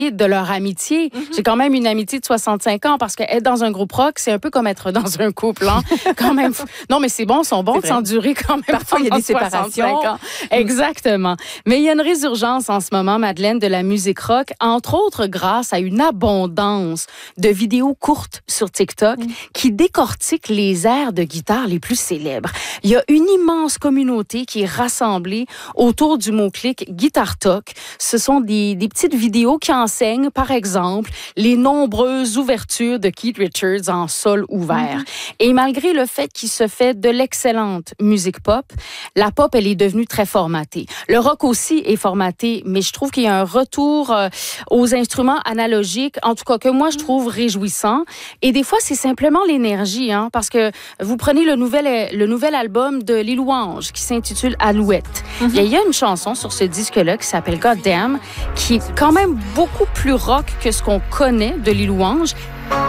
de leur amitié. J'ai quand même une amitié de 65 ans parce qu'être dans un groupe rock, c'est un peu comme être dans un couple. Hein? Quand même. Non, mais c'est bon, ils sont bons de s'endurer quand même. Parfois, il y a des séparations. Ans. Exactement. Mais il y a une résurgence en ce moment, Madeleine, de la musique rock, entre autres grâce à une abondance de vidéos courtes sur TikTok qui décortiquent les airs de guitare les plus célèbres. Il y a une immense communauté qui est rassemblée autour du mot-clic Guitar Talk. Ce sont des petites vidéos qui enseignent, par exemple, les nombreuses ouvertures de Keith Richards en sol ouvert. Et malgré le fait qu'il se fait de l'excellente musique pop, la pop, elle est devenue très formatée. Le rock aussi est formaté, mais je trouve qu'il y a un retour aux instruments analogiques, en tout cas que moi je trouve réjouissant. Et des fois, c'est simplement l'énergie, hein, parce que vous prenez le nouvel album de Les Louanges qui s'intitule Alouette. Il y a une chanson sur ce disque-là qui s'appelle Goddamn, qui est quand même beaucoup plus rock que ce qu'on connaît de Les Louanges.